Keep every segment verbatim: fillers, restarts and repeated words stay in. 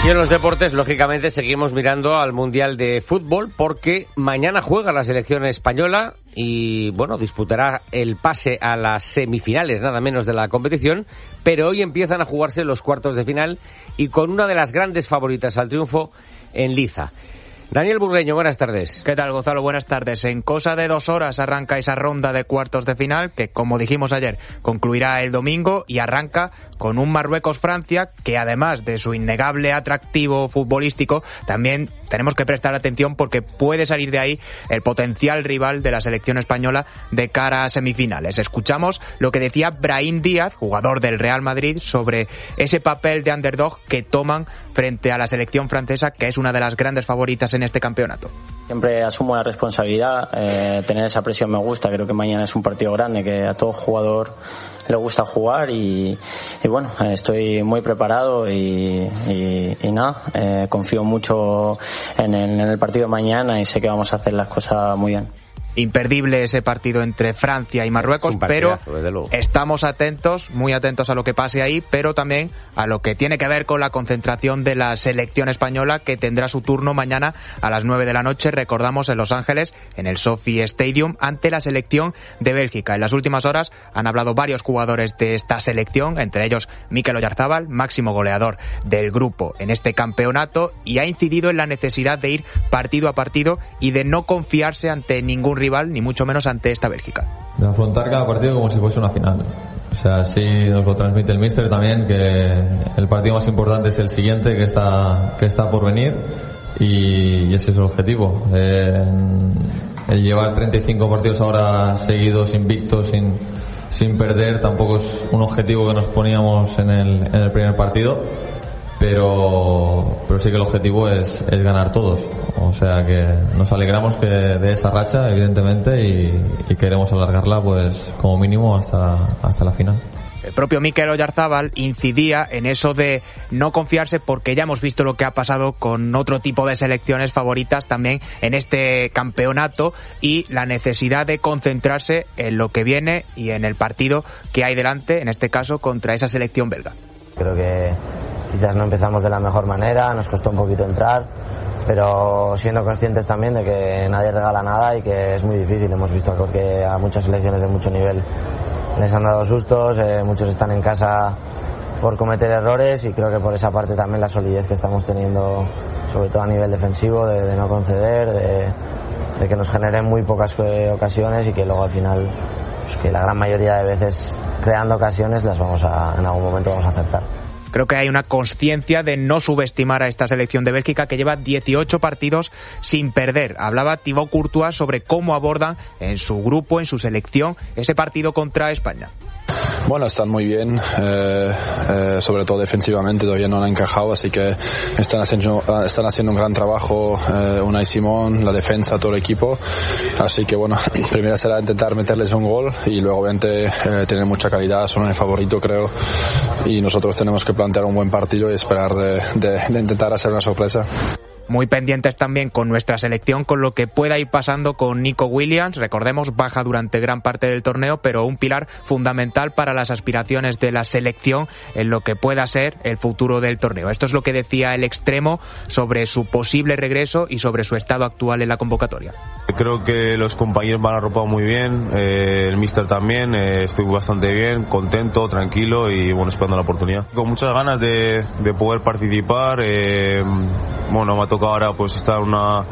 Y en los deportes, lógicamente, seguimos mirando al Mundial de Fútbol porque mañana juega la selección española y, bueno, disputará el pase a las semifinales, nada menos, de la competición, pero hoy empiezan a jugarse los cuartos de final y con una de las grandes favoritas al triunfo en liza. Daniel Burgueño, buenas tardes. ¿Qué tal, Gonzalo? Buenas tardes. En cosa de dos horas arranca esa ronda de cuartos de final que, como dijimos ayer, concluirá el domingo y arranca con un Marruecos-Francia que, además de su innegable atractivo futbolístico, también tenemos que prestar atención porque puede salir de ahí el potencial rival de la selección española de cara a semifinales. Escuchamos lo que decía Brahim Díaz, jugador del Real Madrid, sobre ese papel de underdog que toman frente a la selección francesa, que es una de las grandes favoritas en este campeonato. Siempre asumo la responsabilidad, eh, tener esa presión me gusta, creo que mañana es un partido grande que a todo jugador le gusta jugar y, y bueno, estoy muy preparado y, y, y nada, eh, confío mucho en el, en el partido de mañana y sé que vamos a hacer las cosas muy bien. Imperdible ese partido entre Francia y Marruecos, pero estamos atentos, muy atentos a lo que pase ahí, pero también a lo que tiene que ver con la concentración de la selección española, que tendrá su turno mañana a las nueve de la noche, recordamos, en Los Ángeles, en el SoFi Stadium, ante la selección de Bélgica. En las últimas horas han hablado varios jugadores de esta selección, entre ellos Mikel Oyarzabal, máximo goleador del grupo en este campeonato, y ha incidido en la necesidad de ir partido a partido y de no confiarse ante ningún rival, ni mucho menos ante esta Bélgica. De afrontar cada partido como si fuese una final. O sea, así nos lo transmite el míster también, que el partido más importante es el siguiente, que está, que está por venir, y, y ese es el objetivo. Eh, el llevar treinta y cinco partidos ahora seguidos, invictos, sin, sin perder, tampoco es un objetivo que nos poníamos en el, en el primer partido. Pero, pero sí que el objetivo es, es ganar todos. O sea que nos alegramos que de esa racha, evidentemente, y, y queremos alargarla, pues, como mínimo hasta, hasta la final. El propio Mikel Oyarzabal incidía en eso de no confiarse, porque ya hemos visto lo que ha pasado con otro tipo de selecciones favoritas también en este campeonato, y la necesidad de concentrarse en lo que viene y en el partido que hay delante, en este caso contra esa selección belga. Creo que quizás no empezamos de la mejor manera, nos costó un poquito entrar, pero siendo conscientes también de que nadie regala nada y que es muy difícil. Hemos visto que a muchas selecciones de mucho nivel les han dado sustos, eh, muchos están en casa por cometer errores, y creo que por esa parte también la solidez que estamos teniendo, sobre todo a nivel defensivo, de, de no conceder, de, de que nos generen muy pocas ocasiones y que luego al final, pues que la gran mayoría de veces creando ocasiones las vamos a, en algún momento vamos a acertar. Creo que hay una consciencia de no subestimar a esta selección de Bélgica, que lleva dieciocho partidos sin perder. Hablaba Thibaut Courtois sobre cómo abordan en su grupo, en su selección, ese partido contra España. Bueno, están muy bien, eh, eh, sobre todo defensivamente todavía no han encajado, así que están haciendo, están haciendo un gran trabajo, eh, Unai Simón, la defensa, todo el equipo, así que bueno, primero será intentar meterles un gol y luego obviamente eh, tener mucha calidad, son el favorito creo, y nosotros tenemos que plantear un buen partido y esperar de, de, de intentar hacer una sorpresa. Muy pendientes también con nuestra selección, con lo que pueda ir pasando con Nico Williams. Recordemos, baja durante gran parte del torneo, pero un pilar fundamental para las aspiraciones de la selección en lo que pueda ser el futuro del torneo. Esto es lo que decía el extremo sobre su posible regreso y sobre su estado actual en la convocatoria. Creo que los compañeros me han arropado muy bien, eh, el míster también, eh, estoy bastante bien, contento, tranquilo y bueno, esperando la oportunidad. Con muchas ganas de, de poder participar, eh, bueno, me ha tocado ahora pues estar una,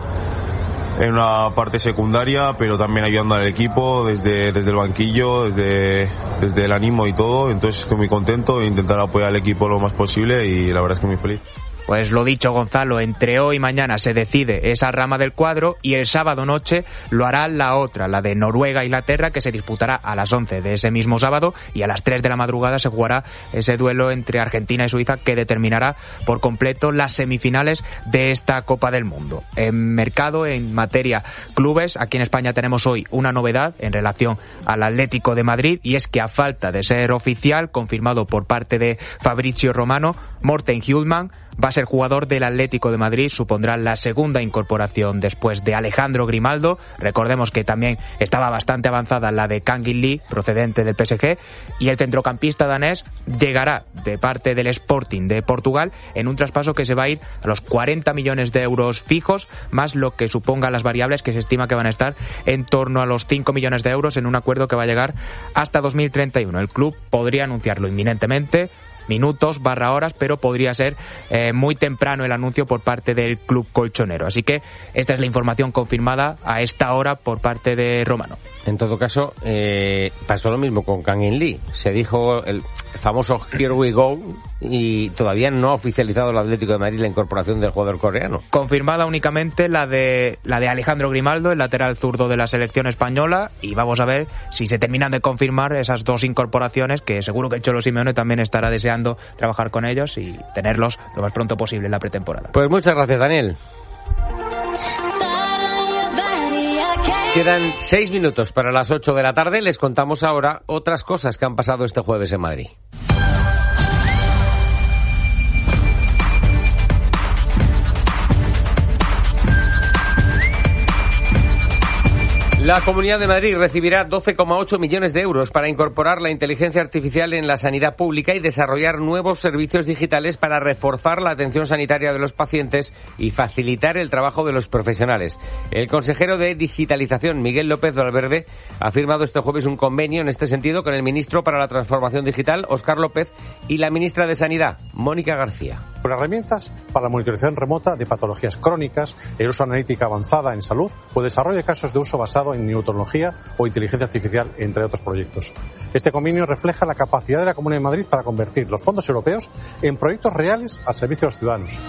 en una parte secundaria, pero también ayudando al equipo desde, desde el banquillo, desde, desde el ánimo y todo, entonces estoy muy contento e intentar apoyar al equipo lo más posible y la verdad es que muy feliz. Pues lo dicho, Gonzalo, entre hoy y mañana se decide esa rama del cuadro y el sábado noche lo hará la otra, la de Noruega-Inglaterra, que se disputará a las once de ese mismo sábado, y a las tres de la madrugada se jugará ese duelo entre Argentina y Suiza que determinará por completo las semifinales de esta Copa del Mundo. En mercado, en materia clubes, aquí en España tenemos hoy una novedad en relación al Atlético de Madrid, y es que a falta de ser oficial, confirmado por parte de Fabrizio Romano, Morten Hjulmand va a ser jugador del Atlético de Madrid, supondrá la segunda incorporación después de Alejandro Grimaldo. Recordemos que también estaba bastante avanzada la de Kangin Lee, procedente del P S G, y el centrocampista danés llegará de parte del Sporting de Portugal en un traspaso que se va a ir a los cuarenta millones de euros fijos, más lo que suponga las variables, que se estima que van a estar en torno a los cinco millones de euros en un acuerdo que va a llegar hasta dos mil treinta y uno. El club podría anunciarlo inminentemente, minutos barra horas, pero podría ser eh, muy temprano el anuncio por parte del club colchonero. Así que esta es la información confirmada a esta hora por parte de Romano. En todo caso, eh, pasó lo mismo con Kangin Lee. Se dijo el famoso Here we go y todavía no ha oficializado el Atlético de Madrid la incorporación del jugador coreano. Confirmada únicamente la de la de Alejandro Grimaldo, el lateral zurdo de la selección española, y vamos a ver si se terminan de confirmar esas dos incorporaciones, que seguro que el Cholo Simeone también estará deseando trabajar con ellos y tenerlos lo más pronto posible en la pretemporada. Pues muchas gracias, Daniel. Quedan seis minutos para las ocho de la tarde. Les contamos ahora otras cosas que han pasado este jueves en Madrid. La Comunidad de Madrid recibirá doce coma ocho millones de euros para incorporar la inteligencia artificial en la sanidad pública y desarrollar nuevos servicios digitales para reforzar la atención sanitaria de los pacientes y facilitar el trabajo de los profesionales. El consejero de Digitalización, Miguel López Valverde, ha firmado este jueves un convenio en este sentido con el ministro para la Transformación Digital, Óscar López, y la ministra de Sanidad, Mónica García. Con herramientas para la monitorización remota de patologías crónicas, el uso de analítica avanzada en salud o desarrollo de casos de uso basado en neurotecnología o inteligencia artificial, entre otros proyectos. Este convenio refleja la capacidad de la Comunidad de Madrid para convertir los fondos europeos en proyectos reales al servicio de los ciudadanos.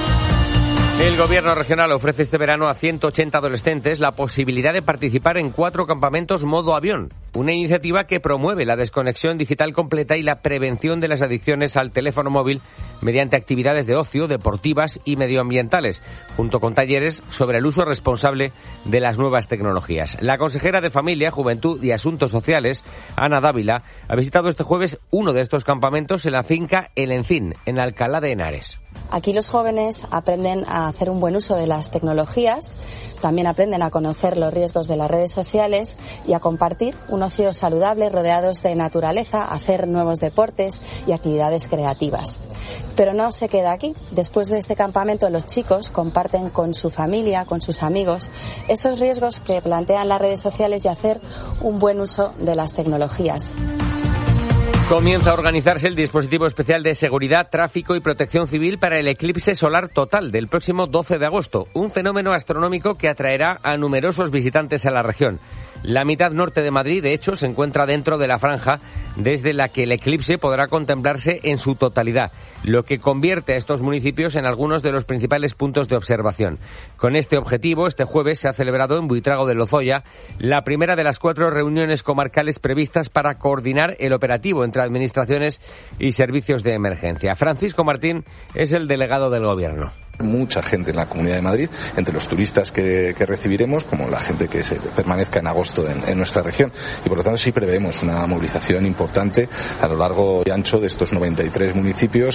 El gobierno regional ofrece este verano a ciento ochenta adolescentes la posibilidad de participar en cuatro campamentos modo avión, una iniciativa que promueve la desconexión digital completa y la prevención de las adicciones al teléfono móvil mediante actividades de ocio, deportivas y medioambientales, junto con talleres sobre el uso responsable de las nuevas tecnologías. La consejera de Familia, Juventud y Asuntos Sociales, Ana Dávila, ha visitado este jueves uno de estos campamentos en la finca El Encín, en Alcalá de Henares. Aquí los jóvenes aprenden a hacer un buen uso de las tecnologías, también aprenden a conocer los riesgos de las redes sociales y a compartir un ocio saludable rodeados de naturaleza, a hacer nuevos deportes y actividades creativas. Pero no se queda aquí. Después de este campamento, los chicos comparten con su familia, con sus amigos, esos riesgos que plantean las redes sociales y hacer un buen uso de las tecnologías. Comienza a organizarse el dispositivo especial de seguridad, tráfico y protección civil para el eclipse solar total del próximo doce de agosto, un fenómeno astronómico que atraerá a numerosos visitantes a la región. La mitad norte de Madrid, de hecho, se encuentra dentro de la franja desde la que el eclipse podrá contemplarse en su totalidad, lo que convierte a estos municipios en algunos de los principales puntos de observación. Con este objetivo, este jueves se ha celebrado en Buitrago de Lozoya la primera de las cuatro reuniones comarcales previstas para coordinar el operativo entre administraciones y servicios de emergencia. Francisco Martín es el delegado del Gobierno. Mucha gente en la Comunidad de Madrid, entre los turistas que, que recibiremos, como la gente que se permanezca en agosto en, en nuestra región. Y por lo tanto sí prevemos una movilización importante a lo largo y ancho de estos noventa y tres municipios.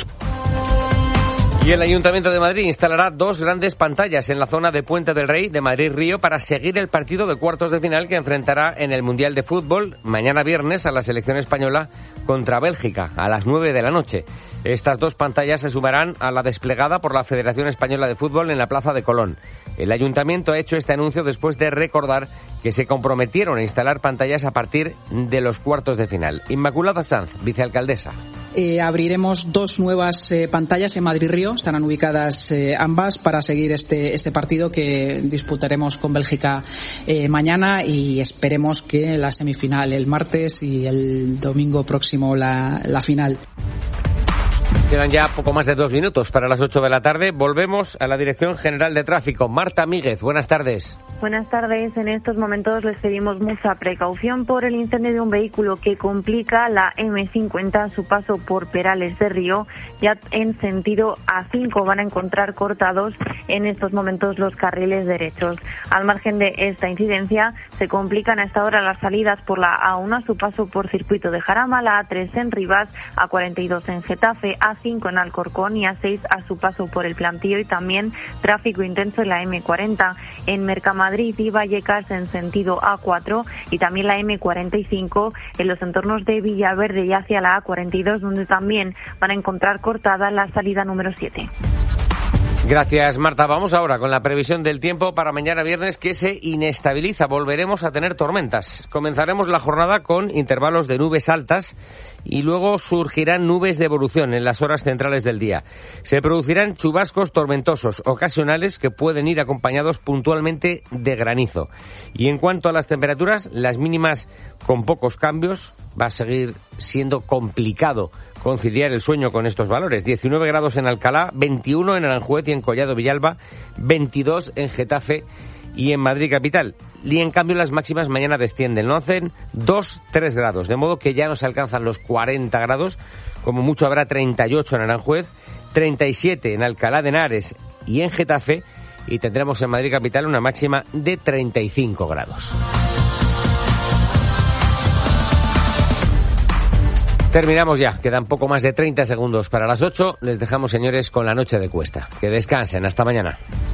Y el Ayuntamiento de Madrid instalará dos grandes pantallas en la zona de Puente del Rey de Madrid-Río para seguir el partido de cuartos de final que enfrentará en el Mundial de Fútbol mañana viernes a la selección española contra Bélgica a las nueve de la noche. Estas dos pantallas se sumarán a la desplegada por la Federación Española de Fútbol en la Plaza de Colón. El Ayuntamiento ha hecho este anuncio después de recordar que se comprometieron a instalar pantallas a partir de los cuartos de final. Inmaculada Sanz, vicealcaldesa. Eh, abriremos dos nuevas eh, pantallas en Madrid-Río. Estarán ubicadas eh, ambas para seguir este, este partido que disputaremos con Bélgica eh, mañana y esperemos que la semifinal el martes y el domingo próximo la, la final. Quedan ya poco más de dos minutos para las ocho de la tarde. Volvemos a la Dirección General de Tráfico. Marta Míguez, buenas tardes. Buenas tardes. En estos momentos les pedimos mucha precaución por el incendio de un vehículo que complica la eme cincuenta a su paso por Perales de Río. Ya en sentido A cinco van a encontrar cortados en estos momentos los carriles derechos. Al margen de esta incidencia, se complican hasta ahora las salidas por la A uno a su paso por Circuito de Jarama, la A tres en Rivas, A cuarenta y dos en Getafe, A A cinco en Alcorcón y A seis a su paso por el Plantío, y también tráfico intenso en la eme cuarenta en Mercamadrid y Vallecas en sentido A cuatro, y también la eme cuarenta y cinco en los entornos de Villaverde y hacia la A cuarenta y dos, donde también van a encontrar cortada la salida número siete. Gracias, Marta. Vamos ahora con la previsión del tiempo para mañana viernes, que se inestabiliza. Volveremos a tener tormentas. Comenzaremos la jornada con intervalos de nubes altas y luego surgirán nubes de evolución en las horas centrales del día. Se producirán chubascos tormentosos ocasionales que pueden ir acompañados puntualmente de granizo. Y en cuanto a las temperaturas, las mínimas con pocos cambios. Va a seguir siendo complicado conciliar el sueño con estos valores. diecinueve grados en Alcalá, veintiuno en Aranjuez y en Collado Villalba, veintidós en Getafe y en Madrid capital. Y en cambio las máximas mañana descienden, no hacen dos, tres grados, de modo que ya no se alcanzan los cuarenta grados, como mucho habrá treinta y ocho en Aranjuez, treinta y siete en Alcalá de Henares y en Getafe, y tendremos en Madrid capital una máxima de treinta y cinco grados. Terminamos ya, quedan poco más de treinta segundos para las ocho. Les dejamos, señores, con la noche de Cuesta. Que descansen, hasta mañana.